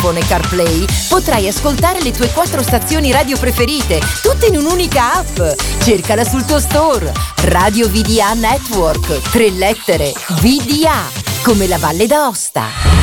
iPhone e CarPlay potrai ascoltare le tue 4 stazioni radio preferite, tutte in un'unica app. Cercala sul tuo store. Radio VDA Network, 3 lettere, VDA, come la Valle d'Aosta.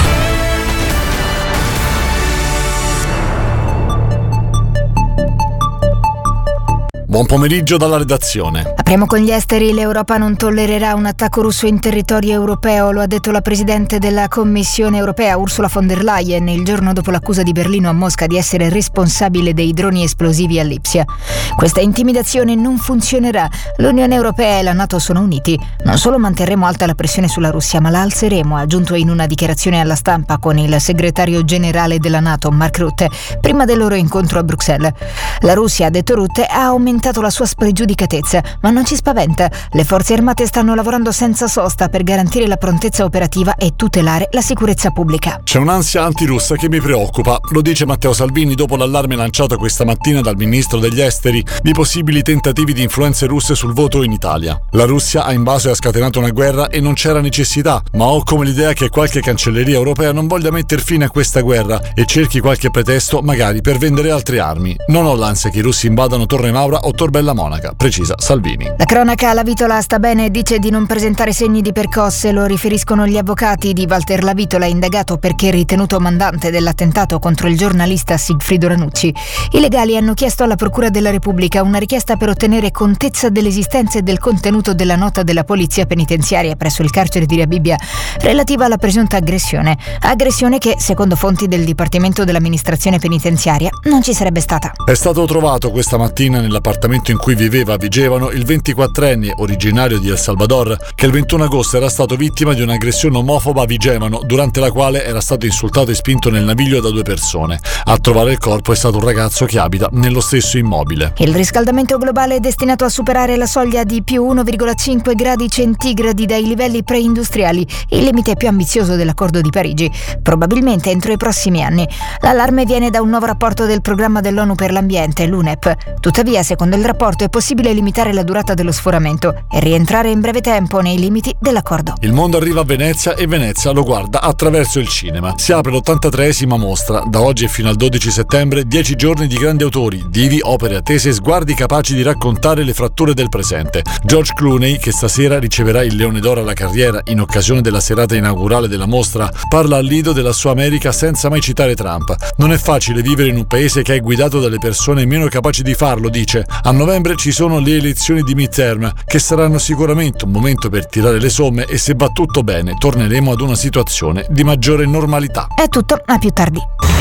Buon pomeriggio dalla redazione. Apriamo con gli esteri. L'Europa non tollererà un attacco russo in territorio europeo, lo ha detto la Presidente della Commissione europea Ursula von der Leyen il giorno dopo l'accusa di Berlino a Mosca di essere responsabile dei droni esplosivi a Lipsia. Questa intimidazione non funzionerà. L'Unione Europea e la NATO sono uniti. Non solo manterremo alta la pressione sulla Russia, ma la alzeremo, ha aggiunto in una dichiarazione alla stampa con il segretario generale della NATO, Mark Rutte, prima del loro incontro a Bruxelles. La Russia, ha detto Rutte, ha aumentato la sua spregiudicatezza, ma non ci spaventa. Le forze armate stanno lavorando senza sosta per garantire la prontezza operativa e tutelare la sicurezza pubblica. C'è un'ansia antirussa che mi preoccupa, lo dice Matteo Salvini dopo l'allarme lanciato questa mattina dal ministro degli esteri di possibili tentativi di influenze russe sul voto in Italia. La Russia ha invaso e ha scatenato una guerra e non c'era necessità, ma ho come l'idea che qualche cancelleria europea non voglia mettere fine a questa guerra e cerchi qualche pretesto magari per vendere altre armi. Non ho l'ansia che i russi invadano Torre Maura o Tor Bella Monaca, precisa Salvini. La cronaca, la Vitola sta bene e dice di non presentare segni di percosse, lo riferiscono gli avvocati di Walter La Vitola, indagato perché ritenuto mandante dell'attentato contro il giornalista Sigfrido Ranucci. I legali hanno chiesto alla Procura della Repubblica una richiesta per ottenere contezza dell'esistenza e del contenuto della nota della polizia penitenziaria presso il carcere di Rebibbia relativa alla presunta aggressione che, secondo fonti del Dipartimento dell'Amministrazione Penitenziaria, non ci sarebbe stata. È stato trovato questa mattina nell'appartamento in cui viveva a Vigevano il 24enne originario di El Salvador, che il 21 agosto era stato vittima di un'aggressione omofoba a Vigevano, durante la quale era stato insultato e spinto nel naviglio da 2 persone. A trovare il corpo è stato un ragazzo che abita nello stesso immobile. Il riscaldamento globale è destinato a superare la soglia di più 1,5 gradi centigradi dai livelli preindustriali, il limite più ambizioso dell'Accordo di Parigi, probabilmente entro i prossimi anni. L'allarme viene da un nuovo rapporto del programma dell'ONU per l'ambiente, l'UNEP. Tuttavia, secondo il rapporto, è possibile limitare la durata dello sforamento e rientrare in breve tempo nei limiti dell'accordo. Il mondo arriva a Venezia e Venezia lo guarda attraverso il cinema. Si apre l'83esima mostra. Da oggi e fino al 12 settembre, 10 giorni di grandi autori, divi, opere attese e sguardi capaci di raccontare le fratture del presente. George Clooney, che stasera riceverà il Leone d'Oro alla carriera in occasione della serata inaugurale della mostra, parla al lido della sua America senza mai citare Trump. Non è facile vivere in un paese che è guidato dalle persone meno capaci di farlo, dice. A novembre ci sono le elezioni di midterm, che saranno sicuramente un momento per tirare le somme e se va tutto bene torneremo ad una situazione di maggiore normalità. È tutto, a più tardi.